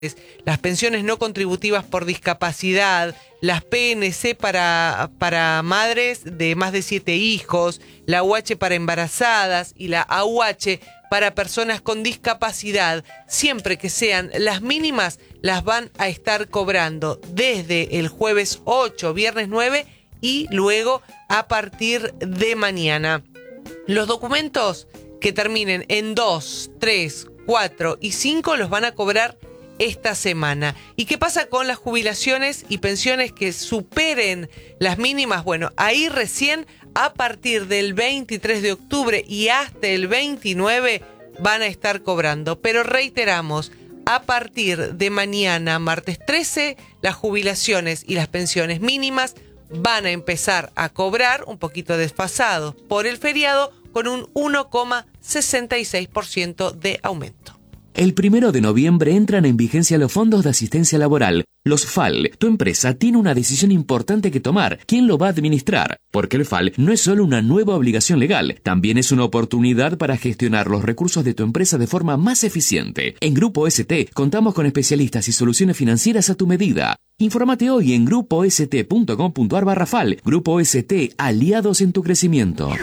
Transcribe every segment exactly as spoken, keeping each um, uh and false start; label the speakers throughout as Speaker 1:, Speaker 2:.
Speaker 1: las pensiones no contributivas por discapacidad, las P N C para, para madres de más de siete hijos, la U H para embarazadas y la A U H para personas con discapacidad, siempre que sean las mínimas, las van a estar cobrando desde el jueves ocho, viernes nueve y luego a partir de mañana. Los documentos que terminen en dos, tres, cuatro y cinco los van a cobrar esta semana. ¿Y qué pasa con las jubilaciones y pensiones que superen las mínimas? Bueno, ahí recién a partir del veintitrés de octubre y hasta el veintinueve van a estar cobrando. Pero reiteramos, a partir de mañana, martes trece, las jubilaciones y las pensiones mínimas van a empezar a cobrar, un poquito desfasados por el feriado, con un uno coma sesenta y seis por ciento de aumento.
Speaker 2: El primero de noviembre entran en vigencia los fondos de asistencia laboral, los F A L. Tu empresa tiene una decisión importante que tomar. ¿Quién lo va a administrar? Porque el F A L no es solo una nueva obligación legal, también es una oportunidad para gestionar los recursos de tu empresa de forma más eficiente. En Grupo S T contamos con especialistas y soluciones financieras a tu medida. Infórmate hoy en grupo s t punto com punto a r barra F A L. Grupo S T, aliados en tu crecimiento.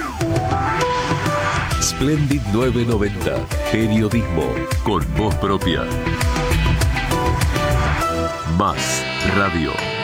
Speaker 3: Splendid novecientos noventa, periodismo con voz propia. Más radio.